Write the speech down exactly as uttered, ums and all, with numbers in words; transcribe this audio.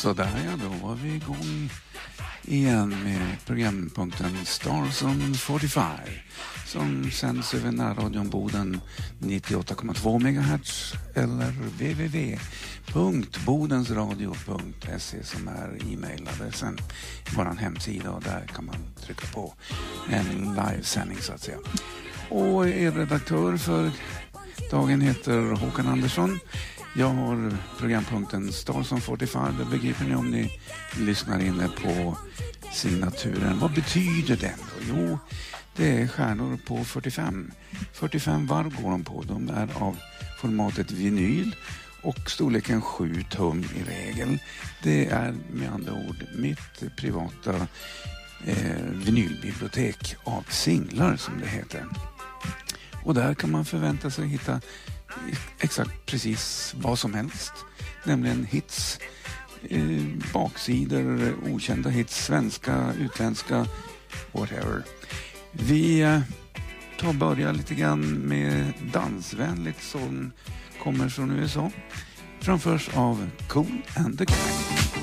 Så där ja, då var vi igång igen med programpunkten Starzone fyrtiofem som sänds över närradion Boden nittioåtta komma två megahertz eller w w w punkt bodensradio punkt se som är e-mailadressen på vår hemsida, och där kan man trycka på en livesändning så att säga. Och er redaktör för dagen heter Håkan Andersson. Jag har programpunkten Starzone fyrtiofem. Det begriper ni om ni lyssnar inne på signaturen. Vad betyder den då? Jo, det är stjärnor på fyrtiofem. fyrtiofem varv går de på. De är av formatet vinyl och storleken sju tum i regel. Det är med andra ord mitt privata eh, vinylbibliotek av singlar som det heter. Och där kan man förvänta sig hitta exakt precis vad som helst. Nämligen hits, eh, baksidor, okända hits, svenska, utländska, whatever. Vi eh, tar och börjar lite grann med dansvänligt som kommer från U S A. Framförs av Kool and the Gang.